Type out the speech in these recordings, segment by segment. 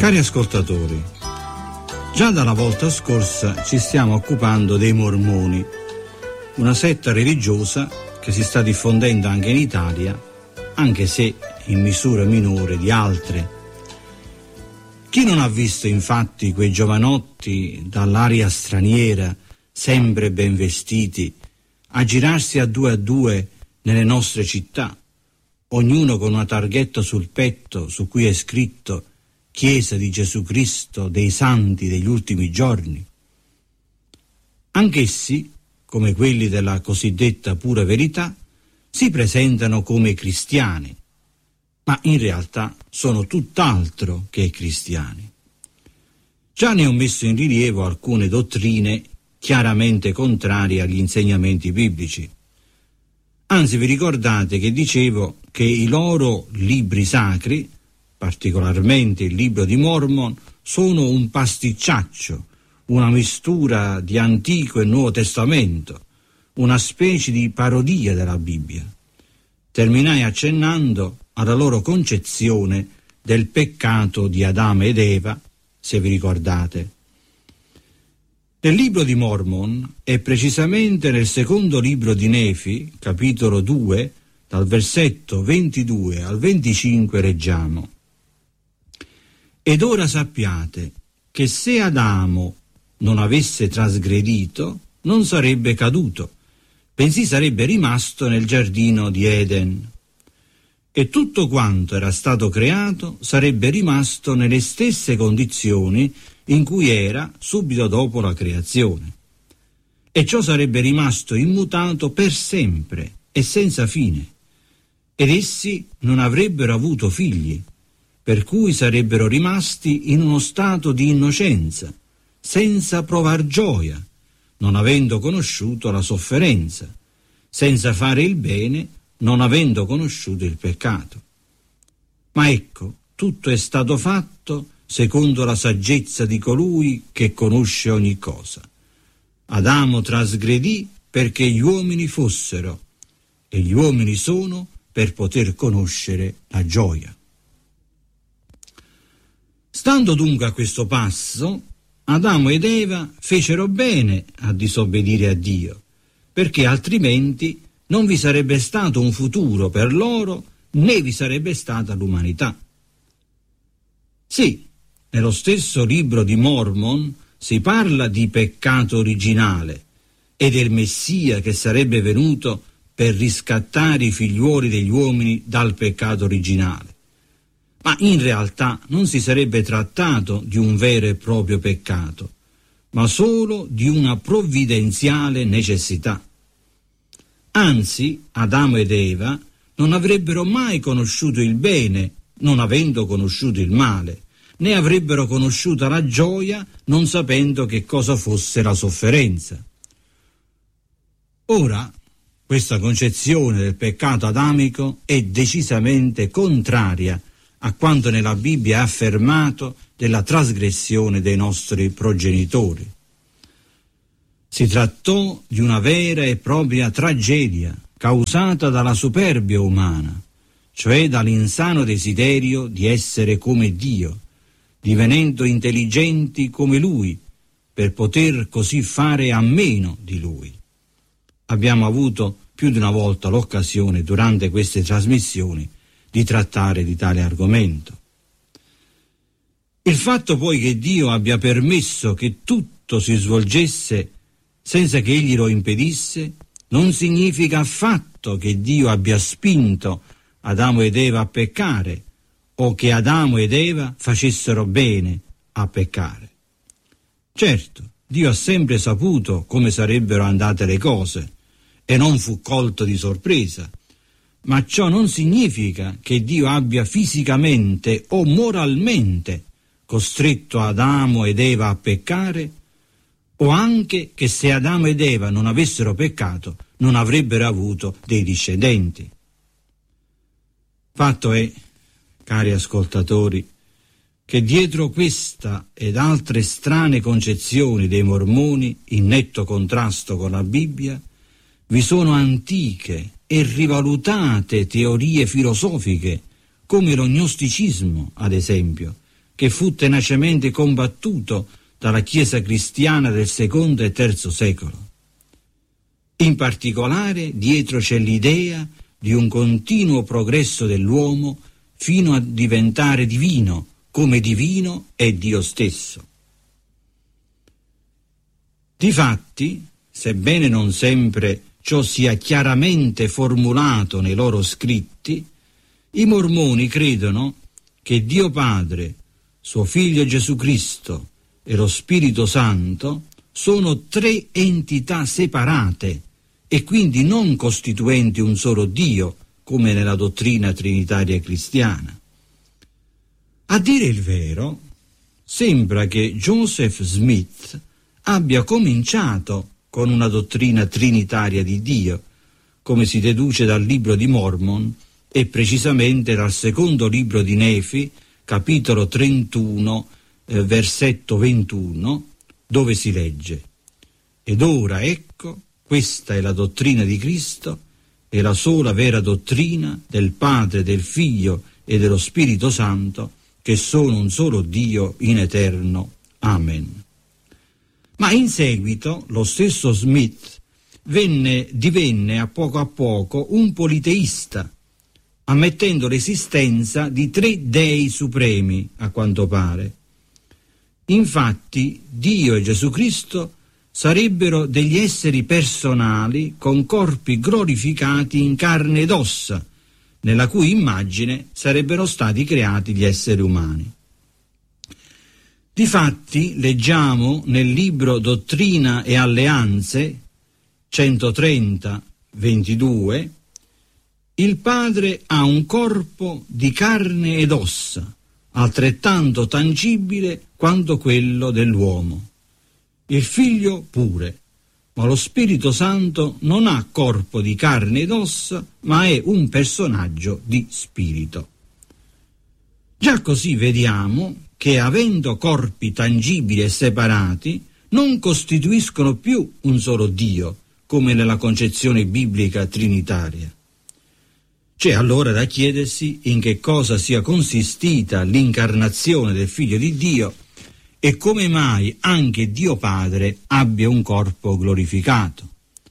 Cari ascoltatori, già dalla volta scorsa ci stiamo occupando dei mormoni, una setta religiosa che si sta diffondendo anche in Italia, anche se in misura minore di altre. Chi non ha visto infatti quei giovanotti dall'aria straniera, sempre ben vestiti, aggirarsi a due nelle nostre città, ognuno con una targhetta sul petto su cui è scritto Chiesa di Gesù Cristo dei Santi degli ultimi giorni? Anch'essi, come quelli della cosiddetta pura verità, si presentano come cristiani, ma in realtà sono tutt'altro che cristiani. Già ne ho messo in rilievo alcune dottrine chiaramente contrarie agli insegnamenti biblici. Anzi, vi ricordate che dicevo che i loro libri sacri, particolarmente il libro di Mormon, sono un pasticciaccio, una mistura di Antico e Nuovo Testamento, una specie di parodia della Bibbia. Terminai accennando alla loro concezione del peccato di Adamo ed Eva, se vi ricordate. Nel libro di Mormon, e precisamente nel secondo libro di Nefi, capitolo 2, dal versetto 22 al 25 leggiamo: Ed ora sappiate che se Adamo non avesse trasgredito, non sarebbe caduto, bensì sarebbe rimasto nel giardino di Eden. E tutto quanto era stato creato sarebbe rimasto nelle stesse condizioni in cui era subito dopo la creazione. E ciò sarebbe rimasto immutato per sempre e senza fine. Ed essi non avrebbero avuto figli, per cui sarebbero rimasti in uno stato di innocenza, senza provar gioia, non avendo conosciuto la sofferenza, senza fare il bene, non avendo conosciuto il peccato. Ma ecco, tutto è stato fatto secondo la saggezza di colui che conosce ogni cosa. Adamo trasgredì perché gli uomini fossero, e gli uomini sono per poter conoscere la gioia. Stando dunque a questo passo, Adamo ed Eva fecero bene a disobbedire a Dio, perché altrimenti non vi sarebbe stato un futuro per loro, né vi sarebbe stata l'umanità. Sì, nello stesso libro di Mormon si parla di peccato originale e del Messia che sarebbe venuto per riscattare i figliuoli degli uomini dal peccato originale. Ma in realtà non si sarebbe trattato di un vero e proprio peccato, ma solo di una provvidenziale necessità. Anzi, Adamo ed Eva non avrebbero mai conosciuto il bene, non avendo conosciuto il male, né avrebbero conosciuto la gioia, non sapendo che cosa fosse la sofferenza. Ora, questa concezione del peccato adamico è decisamente contraria a quanto nella Bibbia è affermato della trasgressione dei nostri progenitori. Si trattò di una vera e propria tragedia causata dalla superbia umana, cioè dall'insano desiderio di essere come Dio, divenendo intelligenti come Lui, per poter così fare a meno di Lui. Abbiamo avuto più di una volta l'occasione durante queste trasmissioni di trattare di tale argomento. Il fatto poi che Dio abbia permesso che tutto si svolgesse senza che Egli lo impedisse, non significa affatto che Dio abbia spinto Adamo ed Eva a peccare o che Adamo ed Eva facessero bene a peccare. Certo, Dio ha sempre saputo come sarebbero andate le cose e non fu colto di sorpresa, ma ciò non significa che Dio abbia fisicamente o moralmente costretto Adamo ed Eva a peccare, o anche che se Adamo ed Eva non avessero peccato non avrebbero avuto dei discendenti. Fatto è, cari ascoltatori, che dietro questa ed altre strane concezioni dei mormoni, in netto contrasto con la Bibbia, vi sono antiche e rivalutate teorie filosofiche, come lo gnosticismo, ad esempio, che fu tenacemente combattuto dalla Chiesa cristiana del secondo e terzo secolo. In particolare, dietro c'è l'idea di un continuo progresso dell'uomo fino a diventare divino, come divino è Dio stesso. Difatti, sebbene non sempre ciò sia chiaramente formulato nei loro scritti, i mormoni credono che Dio Padre, suo Figlio Gesù Cristo e lo Spirito Santo sono tre entità separate e quindi non costituenti un solo Dio, come nella dottrina trinitaria cristiana. A dire il vero, sembra che Joseph Smith abbia cominciato con una dottrina trinitaria di Dio, come si deduce dal libro di Mormon e precisamente dal secondo libro di Nefi, capitolo 31, versetto 21, dove si legge: «Ed ora ecco, questa è la dottrina di Cristo, è la sola vera dottrina del Padre, del Figlio e dello Spirito Santo, che sono un solo Dio in eterno. Amen». Ma in seguito lo stesso Smith divenne a poco un politeista, ammettendo l'esistenza di tre dei supremi, a quanto pare. Infatti, Dio e Gesù Cristo sarebbero degli esseri personali con corpi glorificati in carne ed ossa, nella cui immagine sarebbero stati creati gli esseri umani. Difatti, leggiamo nel libro Dottrina e Alleanze, 130-22, il Padre ha un corpo di carne ed ossa, altrettanto tangibile quanto quello dell'uomo. Il Figlio pure, ma lo Spirito Santo non ha corpo di carne ed ossa, ma è un personaggio di spirito. Già così vediamo che, avendo corpi tangibili e separati, non costituiscono più un solo Dio, come nella concezione biblica trinitaria. C'è allora da chiedersi in che cosa sia consistita l'incarnazione del Figlio di Dio e come mai anche Dio Padre abbia un corpo glorificato.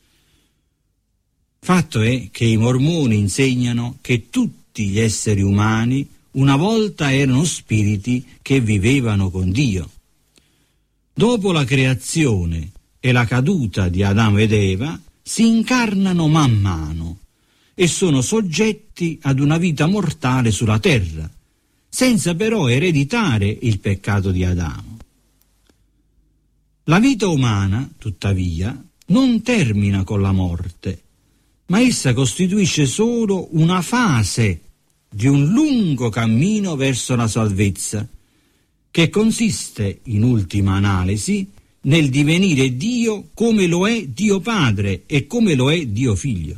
Fatto è che i mormoni insegnano che tutti gli esseri umani una volta erano spiriti che vivevano con Dio. Dopo la creazione e la caduta di Adamo ed Eva, si incarnano man mano e sono soggetti ad una vita mortale sulla terra, senza però ereditare il peccato di Adamo. La vita umana, tuttavia, non termina con la morte, ma essa costituisce solo una fase di un lungo cammino verso la salvezza, che consiste, in ultima analisi, nel divenire Dio come lo è Dio Padre e come lo è Dio Figlio.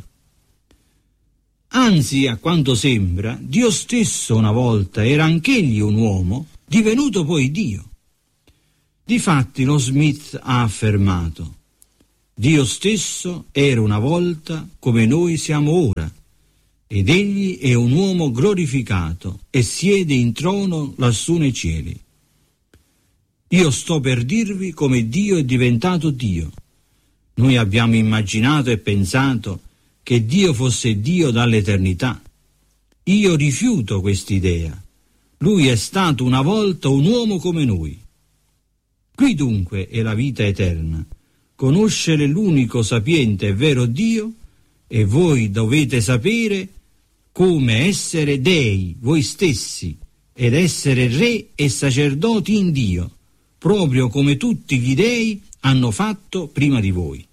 Anzi, a quanto sembra, Dio stesso una volta era anch'egli un uomo, divenuto poi Dio. Difatti lo Smith ha affermato: Dio stesso era una volta come noi siamo ora, ed egli è un uomo glorificato e siede in trono lassù nei cieli. Io sto per dirvi come Dio è diventato Dio. Noi abbiamo immaginato e pensato che Dio fosse Dio dall'eternità. Io rifiuto quest'idea. Lui è stato una volta un uomo come noi. Qui dunque è la vita eterna, conoscere l'unico sapiente e vero Dio, e voi dovete sapere come essere dei voi stessi ed essere re e sacerdoti in Dio, proprio come tutti gli dei hanno fatto prima di voi.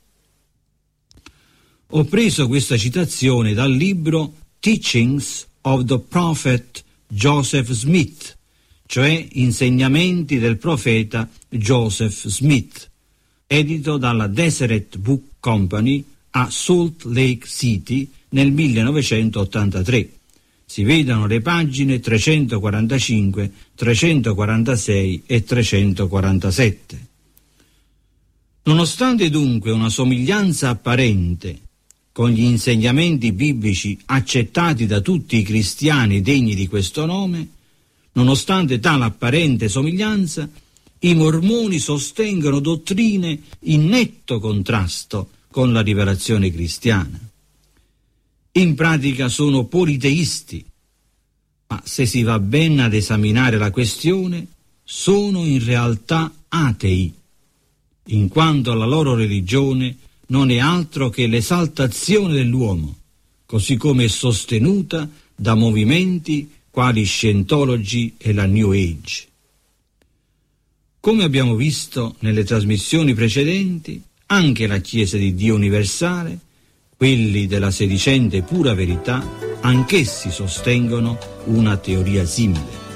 Ho preso questa citazione dal libro Teachings of the Prophet Joseph Smith, cioè Insegnamenti del profeta Joseph Smith, edito dalla Deseret Book Company a Salt Lake City nel 1983. Si vedono le pagine 345, 346 e 347. Nonostante dunque una somiglianza apparente con gli insegnamenti biblici accettati da tutti i cristiani degni di questo nome, Nonostante tale apparente somiglianza, i mormoni sostengono dottrine in netto contrasto con la rivelazione cristiana. In pratica sono politeisti, ma se si va ben ad esaminare la questione, sono in realtà atei, in quanto la loro religione non è altro che l'esaltazione dell'uomo, così come è sostenuta da movimenti quali Scientology e la New Age. Come abbiamo visto nelle trasmissioni precedenti, anche la Chiesa di Dio universale, quelli della sedicente pura verità, anch'essi sostengono una teoria simile.